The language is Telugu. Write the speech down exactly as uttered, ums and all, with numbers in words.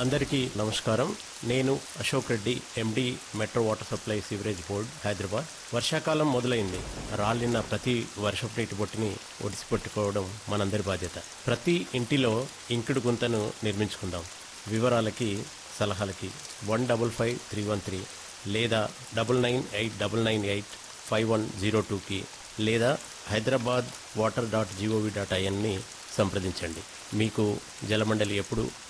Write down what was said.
అందరికీ నమస్కారం. నేను అశోక్ రెడ్డి, ఎండి, metro water supply sewerage board, Hyderabad. వర్షాకాలం మొదలైంది. రాలిన ప్రతి వర్షపు నీటి బొట్టుని ఒడిసిపెట్టుకోవడం మనందరి బాధ్యత. ప్రతి ఇంటిలో ఇంకుడు గుంతను నిర్మించుకుందాం. వివరాలకి, సలహాలకి one double five three one three లేదా double nine eight double nine eight five one zero టూకి లేదా Hyderabad water dot GOV dot ఐఎన్ని సంప్రదించండి. మీకు జలమండలి ఎప్పుడు